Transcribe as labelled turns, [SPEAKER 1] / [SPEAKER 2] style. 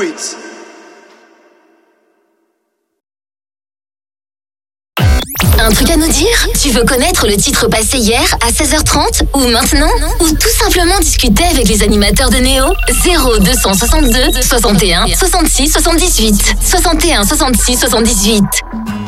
[SPEAKER 1] quiz.
[SPEAKER 2] Un truc à nous dire? Tu veux connaître le titre passé hier à 16h30 ou maintenant? Ou tout simplement discuter avec les animateurs de Néo? 0262 61 66 78 61 66 78.